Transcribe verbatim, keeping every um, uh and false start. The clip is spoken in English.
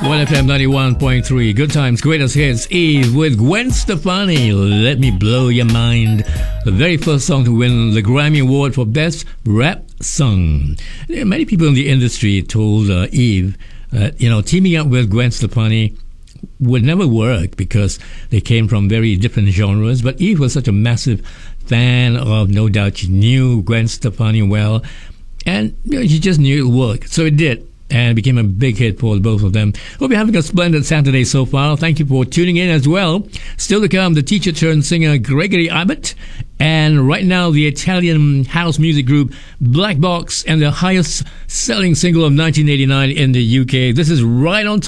one F M ninety-one point three. Good times, greatest hits. Eve with Gwen Stefani. Let me blow your mind. The very first song to win the Grammy Award for Best Rap Song. There are many people in the industry told uh, Eve that, you know, teaming up with Gwen Stefani would never work because they came from very different genres. But Eve was such a massive fan of, no doubt, she knew Gwen Stefani well. And you know, she just knew it would work. So it did. And became a big hit for both of them. Hope you're having a splendid Saturday so far. Thank you for tuning in as well. Still to come, the teacher-turned-singer Gregory Abbott. And right now, the Italian house music group Black Box and the highest-selling single of nineteen eighty-nine in the U K. This is Right on Time.